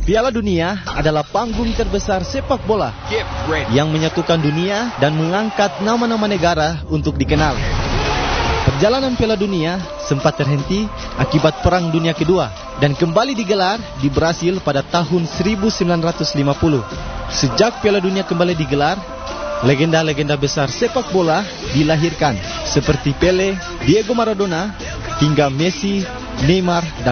Piala Dunia adalah panggung terbesar sepak bola yang menyatukan dunia dan mengangkat nama-nama negara untuk dikenal. Perjalanan Piala Dunia sempat terhenti akibat Perang Dunia Kedua dan kembali digelar di Brasil pada tahun 1950. Sejak Piala Dunia kembali digelar, legenda-legenda besar sepak bola dilahirkan seperti Pele, Diego Maradona, hingga Messi, Neymar, dan